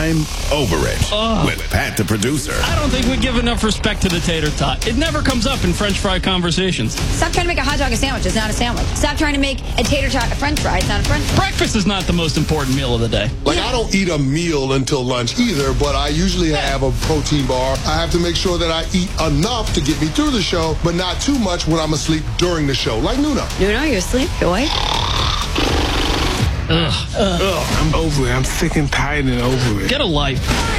I'm over it with Pat the producer. I don't think we give enough respect to the tater tot. It never comes up in French fry conversations. Stop trying to make a hot dog a sandwich. It's not a sandwich. Stop trying to make a tater tot a French fry. It's not a French fry. Breakfast is not the most important meal of the day. Like, I don't eat a meal until lunch either, but I usually have a protein bar. I have to make sure that I eat enough to get me through the show, but not too much when I'm asleep during the show. Like Nuno. Nuno, you asleep? You awake? I'm over it. I'm sick and tired and over it. Get a life.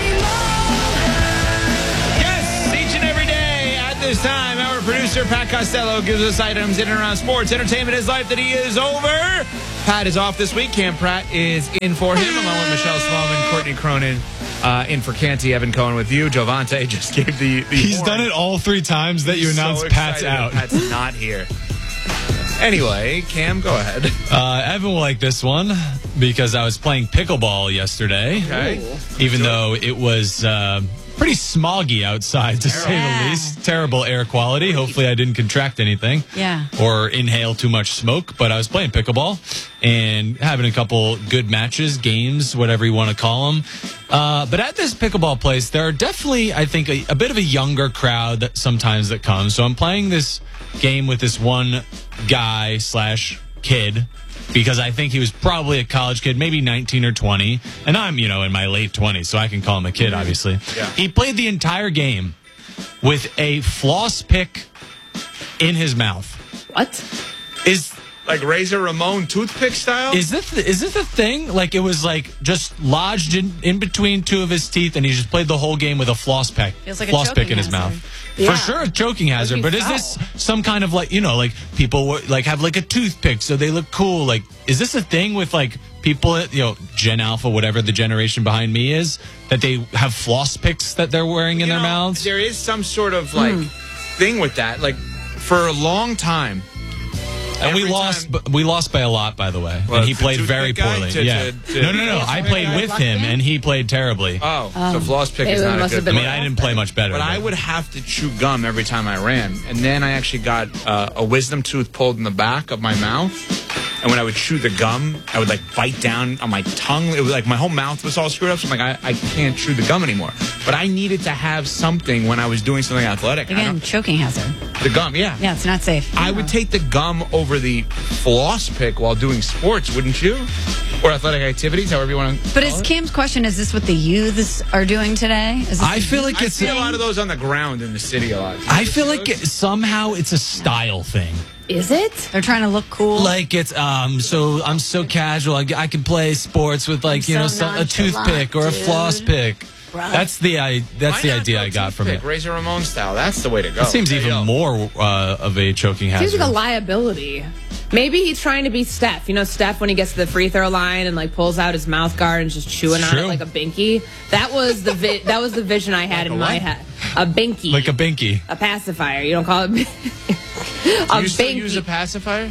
Yes, each and every day at this time, our producer, Pat Costello, gives us items in and around sports, entertainment, his life that he is over. Pat is off this week. Cam Pratt is in for him, along with Michelle Smallman, Courtney Cronin, in for Canty, Evan Cohen with you. Jovante just gave the He's horn. done it all 3 times that you announced so Pat's excited out. that Pat's not here. Anyway, Cam, go ahead. Evan will like this one because I was playing pickleball yesterday. Okay. Even though it was pretty smoggy outside, to say the least. Terrible air quality. Hopefully I didn't contract anything. Yeah. Or inhale too much smoke. But I was playing pickleball and having a couple good matches, games, whatever you want to call them. But at this pickleball place, there are definitely, I think, a bit of a younger crowd that sometimes that comes. So I'm playing this game with this one guy / kid, because I think he was probably a college kid, maybe 19 or 20. And I'm, in my late 20s, so I can call him a kid, obviously. Yeah. He played the entire game with a floss pick in his mouth. What? Like Razor Ramon toothpick style? Is this the thing? Like, it was like just lodged in between 2 of his teeth, and he just played the whole game with a floss pick Feels like a pick choking in his hazard. mouth. Yeah. For sure, a choking hazard. But is this some kind of like people like have like a toothpick so they look cool? Like, is this a thing with like people, Gen Alpha, whatever the generation behind me is, that they have floss picks that they're wearing in their mouths? There is some sort of thing with that. Like, for a long time. And we lost by a lot, by the way. Well, and he played very poorly. No. I played with him, and he played terribly. So floss pick is not a good I mean, I didn't play much better. But I would have to chew gum every time I ran. And then I actually got a wisdom tooth pulled in the back of my mouth. And when I would chew the gum, I would bite down on my tongue. It was like my whole mouth was all screwed up. So I'm like, I can't chew the gum anymore. But I needed to have something when I was doing something athletic. Again, choking hazard. The gum, yeah. Yeah, it's not safe. I would take the gum over the floss pick while doing sports, wouldn't you? Or athletic activities, however you want to. But is Cam's question, is this what the youths are doing today? I feel like I it's see a lot of those on the ground in the city a lot. I feel like somehow it's a style thing. Is it? They're trying to look cool. Like it's so I'm so casual. I can play sports with a toothpick or a floss pick. Right. That's the idea I got from it. Razor Ramon style. That's the way to go. It seems even more of a choking hazard. Seems like a liability. Maybe he's trying to be Steph. Steph when he gets to the free throw line and pulls out his mouth guard and just chewing on it like a binky. That was the vision I had in my head. A binky. Like a binky. A pacifier. You don't call it. Do you still use a pacifier?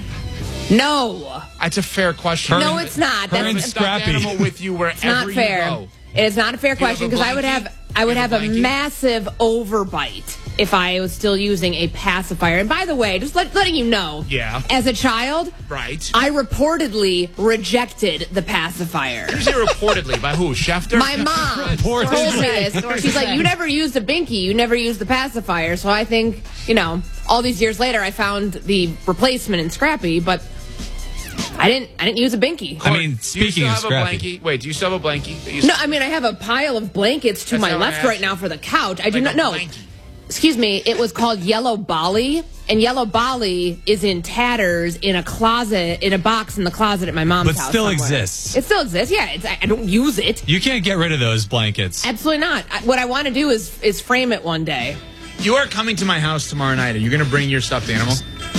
No. That's a fair question. No, it's not. That's Scrappy. Animal with you wherever it's not fair. You go. It is not a fair question because I would have a massive overbite if I was still using a pacifier. And by the way, just letting you know, as a child, right, I reportedly rejected the pacifier. You say reportedly by who? Schefter? My mom told me this. She's like, you never used a binky, you never used the pacifier. So I think, all these years later, I found the replacement in Scrappy, but I didn't use a binky. I mean, speaking of Scrappy. Wait, do you still have a blankie? No, I mean, I have a pile of blankets to my left right now for the couch. I do not know. Excuse me, it was called Yellow Bali, and Yellow Bali is in tatters in a closet, in a box in the closet at my mom's house. But still somewhere. exists. It still exists, yeah. I don't use it. You can't get rid of those blankets. Absolutely not. What I want to do is frame it one day. You are coming to my house tomorrow night. Are you going to bring your stuffed animal?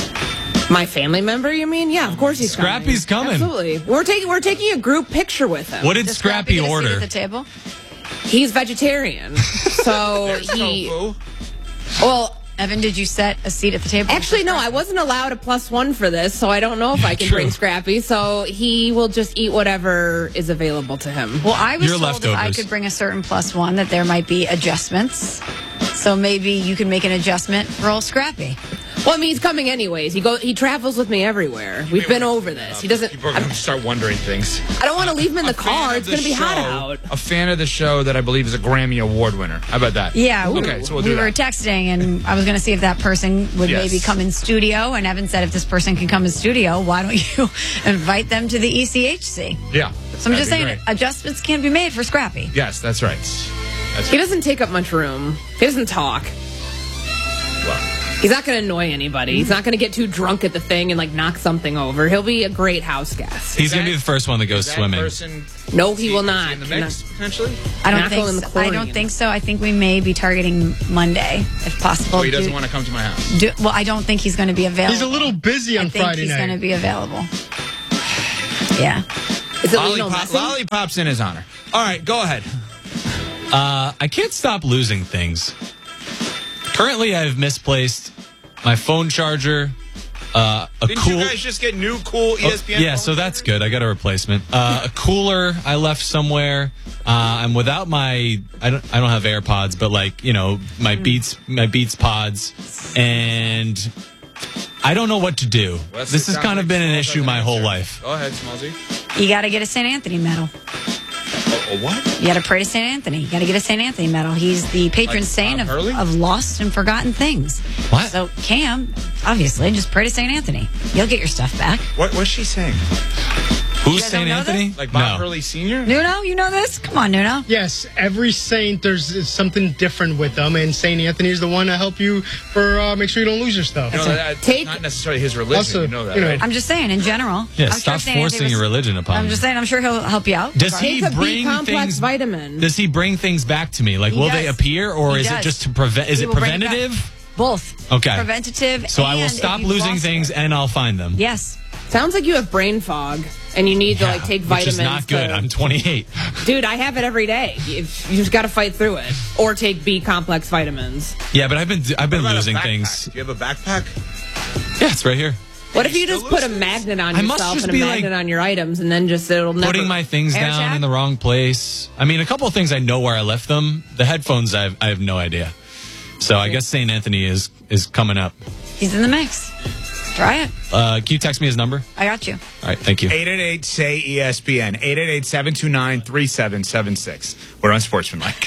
My family member, you mean? Yeah, of course he's Scrappy's coming. Absolutely. We're taking a group picture with him. What did Scrappy order? At the table? He's vegetarian. So tofu. Well, Evan, did you set a seat at the table? Actually, no, I wasn't allowed a +1 for this, so I don't know if I can bring Scrappy. So he will just eat whatever is available to him. Well, I was told if I could bring a certain +1 that there might be adjustments. So maybe you can make an adjustment for old Scrappy. Well, I mean, he's coming anyways. He travels with me everywhere. We've been over this. He doesn't. People are going to start wondering things. I don't want to leave him in the car. It's going to be hot out. A fan of the show that I believe is a Grammy Award winner. How about that? Yeah. Okay, so we'll do we that. were texting, and I was going to see if that person would maybe come in studio. And Evan said, if this person can come in studio, why don't you invite them to the ECHC? Yeah. So I'm just saying, great. adjustments can be made for Scrappy. Yes, that's right. He doesn't take up much room. He doesn't talk. Well, he's not going to annoy anybody. He's not going to get too drunk at the thing and like knock something over. He'll be a great house guest. He's going to be the first one that goes swimming. No, he will not. In the mix, potentially? I don't think so. I think we may be targeting Monday, if possible. Oh, he doesn't want to come to my house. Well, I don't think he's going to be available. He's a little busy on Friday night. I think he's going to be available. Yeah. Is it Leno-Messi? Lollipops in his honor. All right, go ahead. I can't stop losing things. Currently, I've misplaced my phone charger. Didn't you guys just get new cool ESPN? Yeah, so that's good. I got a replacement. A cooler I left somewhere. I'm without my. I don't have AirPods, but my Beats pods, and I don't know what to do. Well, this has kind of been an issue my whole life. Go ahead, Smallsy. You got to get a St. Anthony medal. A what? You got to pray to St. Anthony. You got to get a St. Anthony medal. He's the patron saint of lost and forgotten things. What? So Cam, obviously, just pray to St. Anthony. You'll get your stuff back. What's she saying? Who's St. Anthony? Like Bob Hurley Sr.? Nuno, you know this? Come on, Nuno. Yes, every saint, there's something different with them, and St. Anthony is the one to help you for make sure you don't lose your stuff. No, that's not necessarily his religion. Also, you know that, right? I'm just saying, in general. Yeah, I'm stop sure St. Anthony forcing your religion upon me. I'm just saying, I'm sure he'll help you out. Does he Take a bring B-complex things? vitamin. Does he bring things back to me? Like, will they appear, or is it just to prevent? Is it preventative? Both. Okay. Preventative. So I will and stop if you've losing lost things, and I'll find them. Yes. Sounds like you have brain fog, and you need to take vitamins. Which is not good. I'm 28. Dude, I have it every day. You just got to fight through it, or take B-complex vitamins. Yeah, but I've been losing things. Do you have a backpack? Yeah, it's right here. What if you just put a magnet on yourself and a magnet on your items, and then it'll never... Putting my things down in the wrong place. I mean, a couple of things I know where I left them. The headphones, I have no idea. So I guess St. Anthony is coming up. He's in the mix. Try it. Can you text me his number? I got you. All right, thank you. 888-SAY-ESPN. 888-729-3776. We're on Sportsmanlike.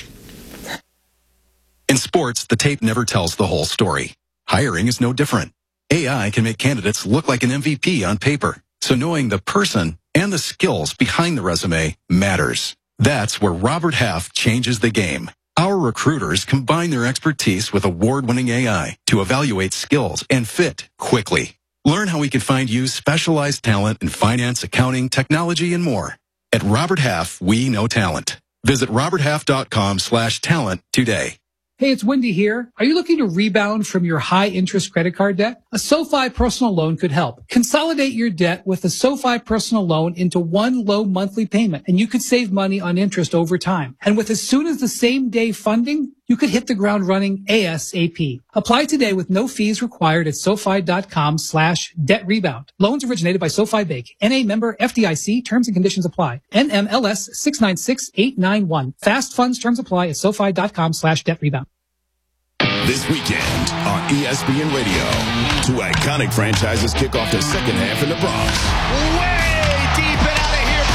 In sports, the tape never tells the whole story. Hiring is no different. AI can make candidates look like an MVP on paper. So knowing the person and the skills behind the resume matters. That's where Robert Half changes the game. Our recruiters combine their expertise with award-winning AI to evaluate skills and fit quickly. Learn how we can find you specialized talent in finance, accounting, technology, and more. At Robert Half, we know talent. Visit roberthalf.com/talent today. Hey, it's Wendy here. Are you looking to rebound from your high-interest credit card debt? A SoFi personal loan could help. Consolidate your debt with a SoFi personal loan into one low monthly payment, and you could save money on interest over time. And with as soon as the same day funding, you could hit the ground running ASAP. Apply today with no fees required at SoFi.com/debt rebound. Loans originated by SoFi Bank. NA member FDIC. Terms and conditions apply. NMLS 696891. Fast funds terms apply at SoFi.com/debt rebound. This weekend on ESPN Radio, two iconic franchises kick off the second half in the Bronx. Way deep and out of here,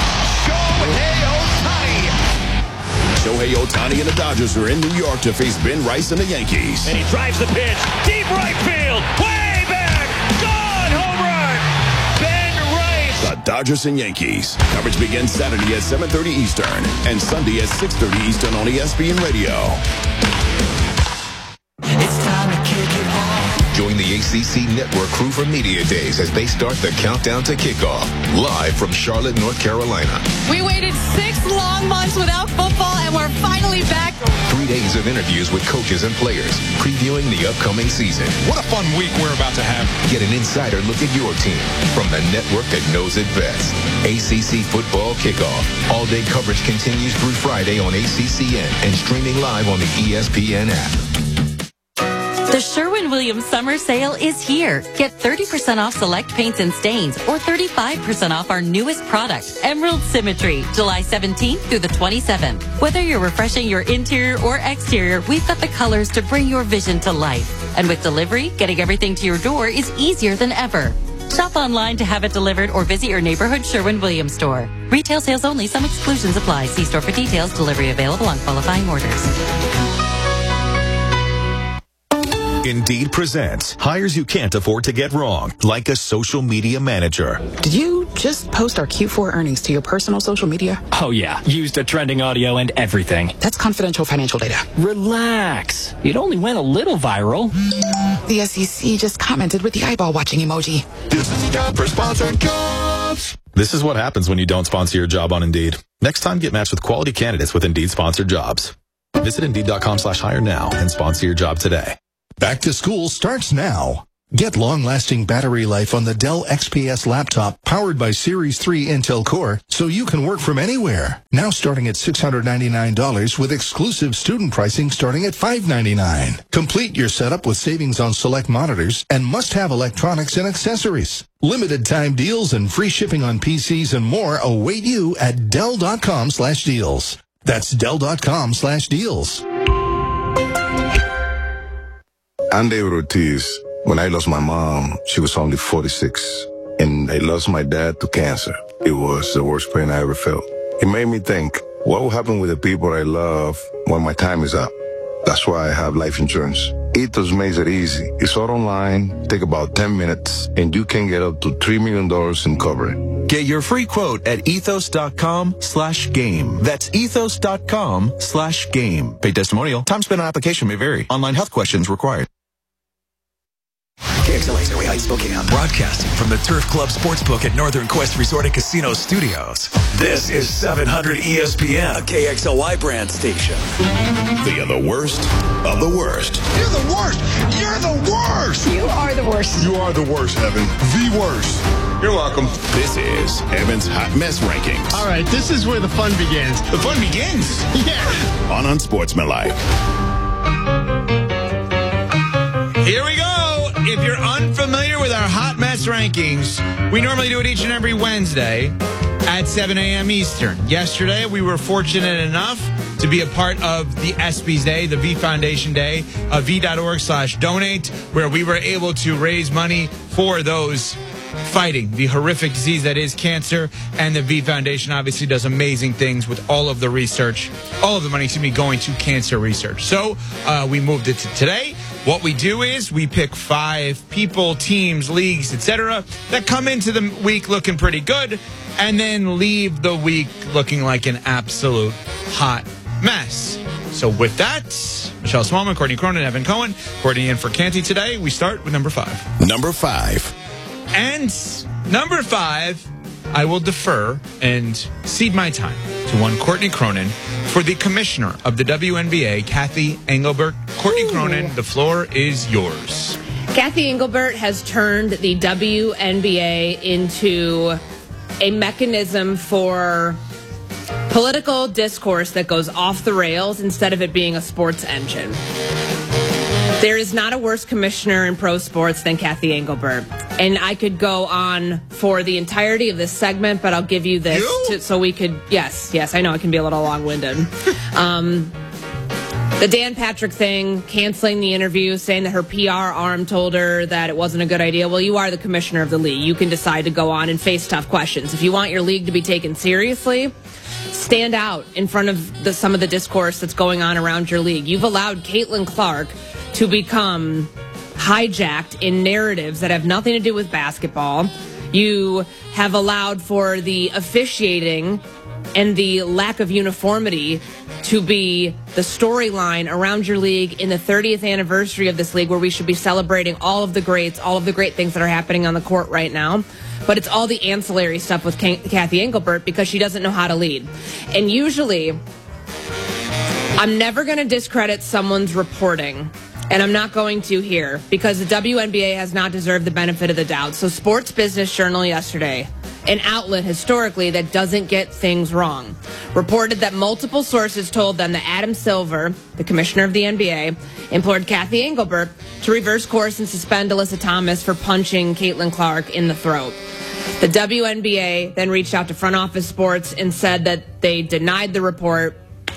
Shohei Ohtani and the Dodgers are in New York to face Ben Rice and the Yankees. And he drives the pitch, deep right field, way back, gone, home run, Ben Rice. The Dodgers and Yankees. Coverage begins Saturday at 7:30 Eastern and Sunday at 6:30 Eastern on ESPN Radio. It's time to kick it off. Join the ACC Network crew for Media Days as they start the countdown to kickoff. Live from Charlotte, North Carolina. We waited 6 long months without football, and we're finally back. 3 days of interviews with coaches and players, previewing the upcoming season. What a fun week we're about to have. Get an insider look at your team from the network that knows it best. ACC Football Kickoff. All-day coverage continues through Friday on ACCN and streaming live on the ESPN app. The Sherwin-Williams summer sale is here. Get 30% off select paints and stains or 35% off our newest product, Emerald Symmetry, July 17th through the 27th. Whether you're refreshing your interior or exterior, we've got the colors to bring your vision to life. And with delivery, getting everything to your door is easier than ever. Shop online to have it delivered or visit your neighborhood Sherwin-Williams store. Retail sales only. Some exclusions apply. See store for details. Delivery available on qualifying orders. Indeed presents hires you can't afford to get wrong, like a social media manager. Did you just post our Q4 earnings to your personal social media? Oh, yeah. Used the trending audio and everything. That's confidential financial data. Relax. It only went a little viral. The SEC just commented with the eyeball watching emoji. This is time for sponsored jobs. This is what happens when you don't sponsor your job on Indeed. Next time, get matched with quality candidates with Indeed sponsored jobs. Visit Indeed.com/hire now and sponsor your job today. Back to school starts now. Get long-lasting battery life on the Dell XPS laptop powered by Series 3 Intel Core so you can work from anywhere. Now starting at $699 with exclusive student pricing starting at $599. Complete your setup with savings on select monitors and must-have electronics and accessories. Limited time deals and free shipping on PCs and more await you at Dell.com/deals. That's Dell.com/deals. I'm David Ortiz. When I lost my mom, she was only 46. And I lost my dad to cancer. It was the worst pain I ever felt. It made me think, what will happen with the people I love when my time is up? That's why I have life insurance. Ethos makes it easy. It's all online, take about 10 minutes, and you can get up to $3 million in coverage. Get your free quote at ethos.com/game. That's ethos.com/game. Paid testimonial. Time spent on application may vary. Online health questions required. KXLA's Erie Heights, Spokane. Broadcasting from the Turf Club Sportsbook at Northern Quest Resort and Casino Studios. This is 700 ESPN, a KXLY brand station. They are the worst of the worst. You're the worst. You're the worst. You are the worst. You are the worst, Evan. The worst. You're welcome. This is Evan's Hot Mess Rankings. All right, this is where the fun begins. The fun begins? Yeah. On Unsportsmanlike. Here we go. If you're unfamiliar with our Hot Mess Rankings, we normally do it each and every Wednesday at 7 a.m. Eastern. Yesterday, we were fortunate enough to be a part of the ESPYs Day, the V Foundation Day, v.org/donate, where we were able to raise money for those fighting the horrific disease that is cancer. And the V Foundation obviously does amazing things with all of the research, all of the money, going to cancer research. So we moved it to today. What we do is we pick 5 people, teams, leagues, etc. that come into the week looking pretty good and then leave the week looking like an absolute hot mess. So with that, Michelle Smallman, Courtney Cronin, Evan Cohen, Courtney in for Canty today. We start with number 5. Number 5. And number 5, I will defer and cede my time to one Courtney Cronin for the commissioner of the WNBA, Kathy Engelbert. Courtney Cronin, the floor is yours. Kathy Engelbert has turned the WNBA into a mechanism for political discourse that goes off the rails instead of it being a sports engine. There is not a worse commissioner in pro sports than Kathy Engelbert. And I could go on for the entirety of this segment, but I'll give you this so we could, yes, I know it can be a little long-winded. The Dan Patrick thing, canceling the interview, saying that her PR arm told her that it wasn't a good idea. Well, you are the commissioner of the league. You can decide to go on and face tough questions. If you want your league to be taken seriously, stand out in front of some of the discourse that's going on around your league. You've allowed Caitlin Clark to become hijacked in narratives that have nothing to do with basketball. You have allowed for the officiating and the lack of uniformity to be the storyline around your league in the 30th anniversary of this league, where we should be celebrating all of the greats, all of the great things that are happening on the court right now. But it's all the ancillary stuff with Kathy Engelbert because she doesn't know how to lead. And usually, I'm never going to discredit someone's reporting. And I'm not going to here because the WNBA has not deserved the benefit of the doubt. So Sports Business Journal yesterday an outlet historically that doesn't get things wrong, reported that multiple sources told them that Adam Silver, the commissioner of the NBA, implored Kathy Engelbert to reverse course and suspend Alyssa Thomas for punching Caitlin Clark in the throat. The WNBA then reached out to Front Office Sports and said that they denied the report.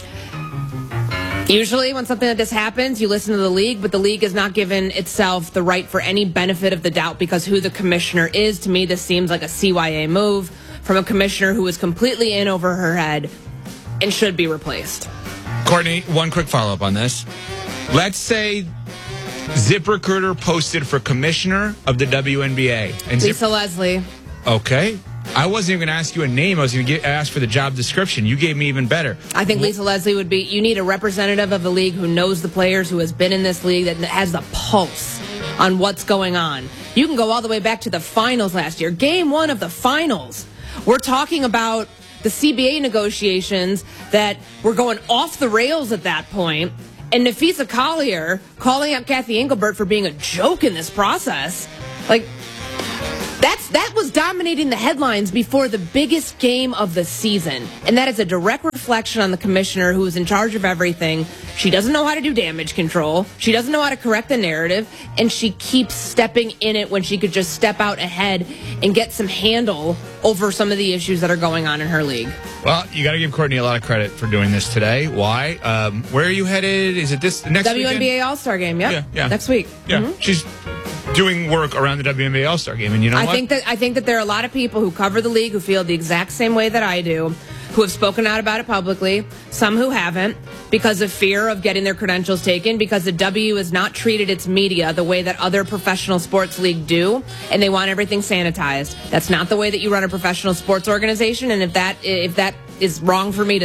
Usually when something like this happens, you listen to the league, but the league has not given itself the right for any benefit of the doubt because who the commissioner is. To me, this seems like a CYA move from a commissioner who is completely in over her head and should be replaced. Courtney, one quick follow-up on this. Let's say ZipRecruiter posted for commissioner of the WNBA. And Lisa Leslie. Okay. I wasn't even going to ask you a name. I was going to ask for the job description. You gave me even better. I think Lisa Leslie would be, you need a representative of the league who knows the players, who has been in this league, that has the pulse on what's going on. You can go all the way back to the finals last year. Game 1 of the finals. We're talking about the CBA negotiations that were going off the rails at that point. And Nafisa Collier calling out Kathy Engelbert for being a joke in this process. Like, that was dominating the headlines before the biggest game of the season. And that is a direct reflection on the commissioner who is in charge of everything. She doesn't know how to do damage control. She doesn't know how to correct the narrative. And she keeps stepping in it when she could just step out ahead and get some handle over some of the issues that are going on in her league. Well, you got to give Courtney a lot of credit for doing this today. Why? Where are you headed? Is it this next WNBA weekend? All-Star game, yep. Yeah. Next week. Yeah, Mm-hmm. She's doing work around the WNBA All-Star game, and you know what? I think that there are a lot of people who cover the league who feel the exact same way that I do, who have spoken out about it publicly, some who haven't, because of fear of getting their credentials taken, because the W has not treated its media the way that other professional sports leagues do, and they want everything sanitized. That's not the way that you run a professional sports organization, and if that is wrong for me to